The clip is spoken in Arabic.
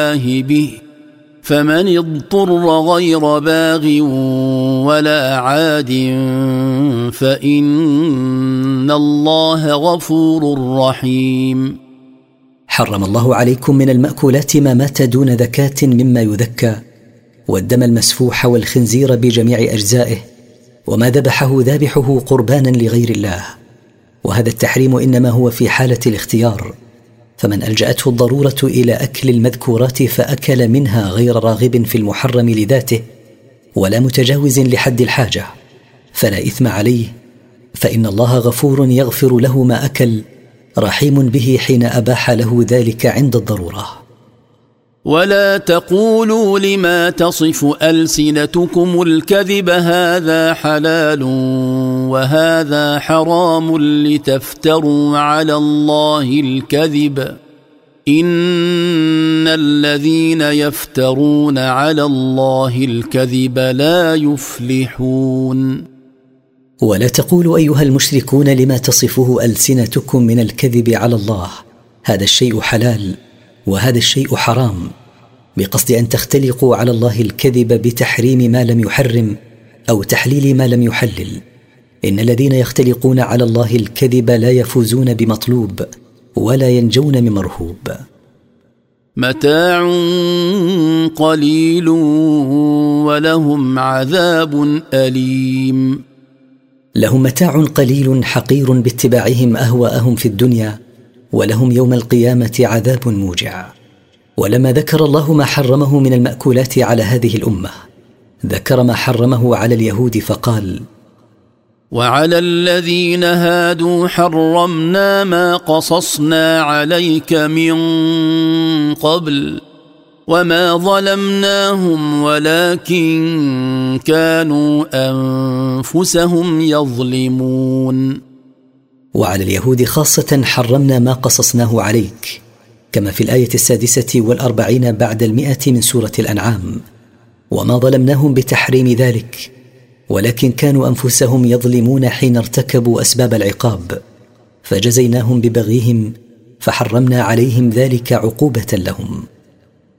به فمن اضطر غير باغ ولا عاد فإن الله غفور رحيم. حرم الله عليكم من المأكولات ما مات دون ذكاة مما يذكى، والدم المسفوح والخنزير بجميع أجزائه، وما ذبحه ذابحه قربانا لغير الله، وهذا التحريم إنما هو في حالة الاختيار، فمن ألجأته الضرورة إلى أكل المذكورات فأكل منها غير راغب في المحرم لذاته ولا متجاوز لحد الحاجة فلا إثم عليه، فإن الله غفور يغفر له ما أكل، رحيم به حين أباح له ذلك عند الضرورة. ولا تقولوا لما تصف ألسنتكم الكذب هذا حلال وهذا حرام لتفتروا على الله الكذب إن الذين يفترون على الله الكذب لا يفلحون. ولا تقولوا أيها المشركون لما تصفه ألسنتكم من الكذب على الله هذا الشيء حلال وهذا الشيء حرام، بقصد أن تختلقوا على الله الكذب بتحريم ما لم يحرم أو تحليل ما لم يحلل. إن الذين يختلقون على الله الكذب لا يفوزون بمطلوب ولا ينجون من مرهوب. متاع قليل ولهم عذاب أليم. لهم متاع قليل حقير باتباعهم أهواءهم في الدنيا، ولهم يوم القيامة عذاب موجع. ولما ذكر الله ما حرمه من المأكولات على هذه الأمة ذكر ما حرمه على اليهود فقال: وعلى الذين هادوا حرمنا ما قصصنا عليك من قبل وما ظلمناهم ولكن كانوا أنفسهم يظلمون. وعلى اليهود خاصة حرمنا ما قصصناه عليك، كما في الآية 46 بعد 100 من سورة الأنعام، وما ظلمناهم بتحريم ذلك ولكن كانوا أنفسهم يظلمون حين ارتكبوا أسباب العقاب، فجزيناهم ببغيهم فحرمنا عليهم ذلك عقوبة لهم.